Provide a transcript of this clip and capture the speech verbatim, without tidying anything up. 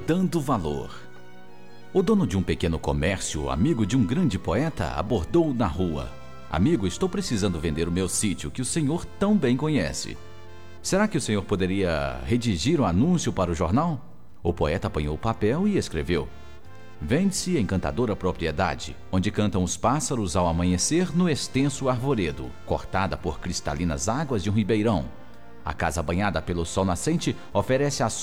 Dando valor. O dono de um pequeno comércio, amigo de um grande poeta, abordou na rua: Amigo, estou precisando vender o meu sítio que o senhor tão bem conhece. Será que o senhor poderia redigir um anúncio para o jornal? O poeta apanhou o papel e escreveu: Vende-se encantadora propriedade, onde cantam os pássaros ao amanhecer no extenso arvoredo, cortada por cristalinas águas de um ribeirão. A casa banhada pelo sol nascente oferece a